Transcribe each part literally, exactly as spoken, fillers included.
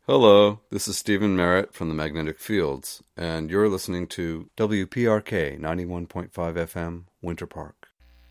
Hello, this is Stephen Merritt from the Magnetic Fields, and you're listening to W P R K ninety-one point five F M, Winter Park.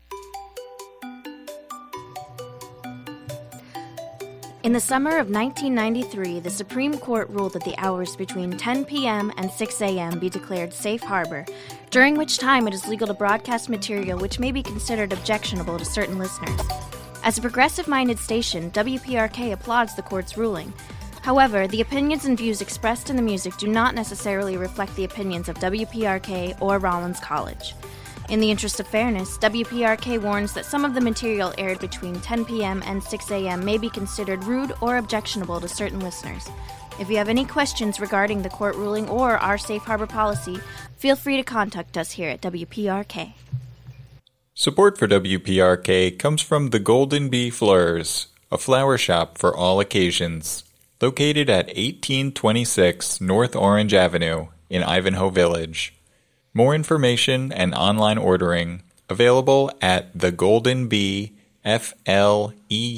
In the summer of nineteen ninety-three, the Supreme Court ruled that the hours between ten p.m. and six a.m. be declared safe harbor, during which time it is legal to broadcast material which may be considered objectionable to certain listeners. As a progressive-minded station, W P R K applauds the court's ruling. However, the opinions and views expressed in the music do not necessarily reflect the opinions of W P R K or Rollins College. In the interest of fairness, W P R K warns that some of the material aired between ten p.m. and six a.m. may be considered rude or objectionable to certain listeners. If you have any questions regarding the court ruling or our safe harbor policy, feel free to contact us here at W P R K. Support for W P R K comes from the Golden Bee Fleurs, a flower shop for all occasions. Located at eighteen twenty-six North Orange Avenue in Ivanhoe Village. More information and online ordering available at the golden bee fleurs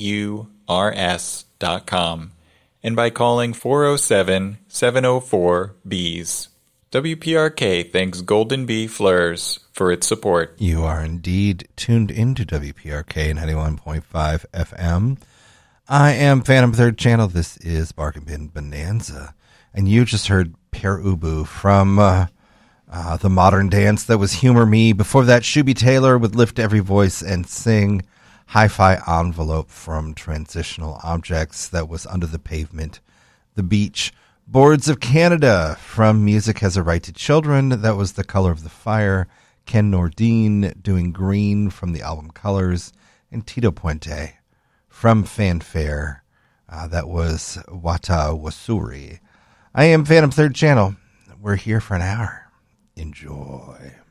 dot com and by calling four oh seven, seven oh four, B E E S. W P R K thanks Golden Bee Fleurs for its support. You are indeed tuned into W P R K ninety-one point five F M. I am Phantom Third Channel. This is Bargain Bin Bonanza. And you just heard Pere Ubu from uh, uh, the modern dance that was Humor Me. Before that, Shuby Taylor would Lift Every Voice and Sing. Hi-Fi Envelope from Transitional Objects that was Under the Pavement. The Beach. Boards of Canada from Music Has a Right to Children. That was The Color of the Fire. Ken Nordine doing Green from the album Colors. And Tito Puente from Fanfare, uh, that was Wata Wasuri. I am Phantom Third Channel. We're here for an hour. Enjoy.